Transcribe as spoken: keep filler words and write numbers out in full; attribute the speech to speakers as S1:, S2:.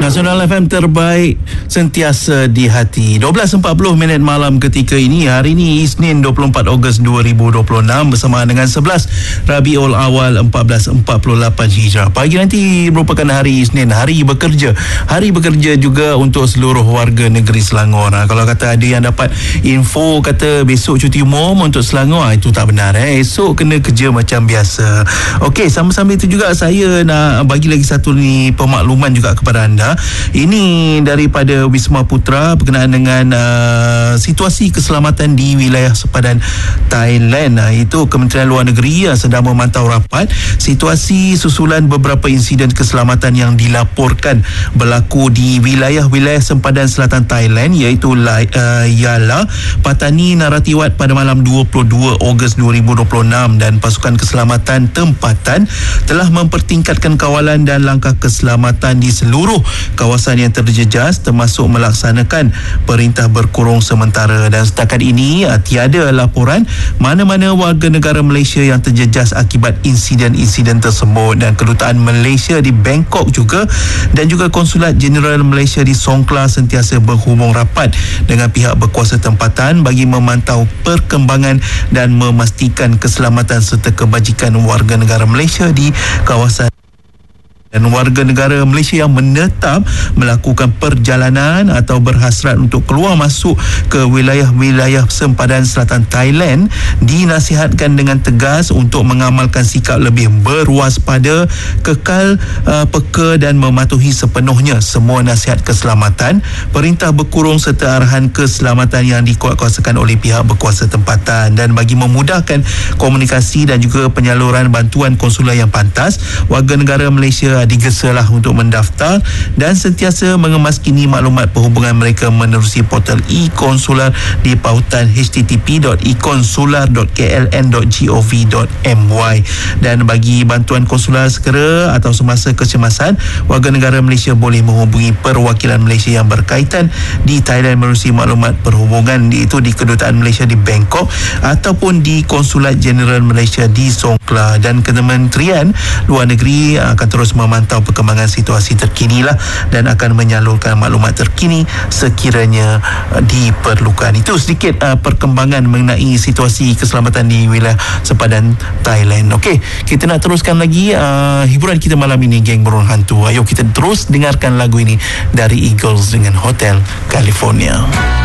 S1: Nasional F M terbaik sentiasa di hati. dua belas empat puluh minit malam ketika ini. Hari ini Isnin dua puluh empat Ogos dua ribu dua puluh enam bersamaan dengan sebelas Rabiul Awal seribu empat ratus empat puluh lapan Hijrah. Pagi nanti merupakan hari Isnin, hari bekerja. Hari bekerja juga untuk seluruh warga negeri Selangor. Ha, kalau kata ada yang dapat info kata besok cuti umum untuk Selangor, ha, itu tak benar. Eh. Esok kena kerja macam biasa. Okey, sama-sama itu juga saya nak bagi lagi satu ni pemakluman juga kepada anda. Ini daripada Wisma Putra berkenaan dengan uh, situasi keselamatan di wilayah sepadan Thailand. Uh, itu Kementerian Luar Negeri uh, sedang memantau rapat situasi susulan beberapa insiden keselamatan yang dilaporkan berlaku di wilayah-wilayah sempadan selatan Thailand, iaitu uh, ialah Patani Naratiwat pada malam dua puluh dua Ogos dua ribu dua puluh enam, dan pasukan keselamatan tempatan telah mempertingkatkan kawalan dan langkah keselamatan di seluruh kawasan yang terjejas, termasuk melaksanakan perintah berkurung sementara. Dan setakat ini tiada laporan mana-mana warga negara Malaysia yang terjejas akibat insiden-insiden tersebut. Dan Kedutaan Malaysia di Bangkok juga dan juga Konsulat Jeneral Malaysia di Songkla sentiasa berhubung rapat dengan pihak berkuasa tempatan bagi memantau perkembangan dan memastikan keselamatan serta kebajikan warga negara Malaysia di kawasan. Dan warga negara Malaysia yang menetap melakukan perjalanan atau berhasrat untuk keluar masuk ke wilayah-wilayah sempadan selatan Thailand dinasihatkan dengan tegas untuk mengamalkan sikap lebih berwaspada, kekal uh, peka dan mematuhi sepenuhnya semua nasihat keselamatan, perintah berkurung serta arahan keselamatan yang dikuatkuasakan oleh pihak berkuasa tempatan. Dan bagi memudahkan komunikasi dan juga penyaluran bantuan konsular yang pantas, warga negara Malaysia digesalah untuk mendaftar dan sentiasa mengemas kini maklumat perhubungan mereka menerusi portal e-konsular di pautan h t t p dot e konsular dot k l n dot gov dot m y. Dan bagi bantuan konsular segera atau semasa kecemasan, warga negara Malaysia boleh menghubungi perwakilan Malaysia yang berkaitan di Thailand menerusi maklumat perhubungan, iaitu di Kedutaan Malaysia di Bangkok ataupun di Konsulat Jeneral Malaysia di Songkla. Dan Kementerian Luar Negeri akan terus mem memantau perkembangan situasi terkini lah dan akan menyalurkan maklumat terkini sekiranya uh, diperlukan. Itu sedikit uh, perkembangan mengenai situasi keselamatan di wilayah sepadan Thailand. Okey, kita nak teruskan lagi uh, hiburan kita malam ini, geng burung hantu. Ayo kita terus dengarkan lagu ini dari Eagles dengan Hotel California.